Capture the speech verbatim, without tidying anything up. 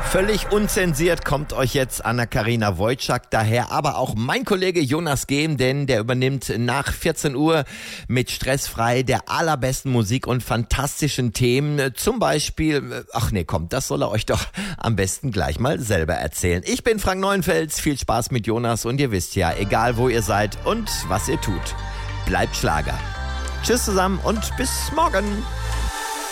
Völlig unzensiert kommt euch jetzt Anna-Karina Wojcik daher, aber auch mein Kollege Jonas Gehm, denn der übernimmt nach vierzehn Uhr mit Stressfrei der allerbesten Musik und fantastischen Themen. Zum Beispiel, ach nee, komm, das soll er euch doch am besten gleich mal selber erzählen. Ich bin Frank Neuenfels, viel Spaß mit Jonas und ihr wisst ja, egal wo ihr seid und was ihr tut, bleibt Schlager. Tschüss zusammen und bis morgen.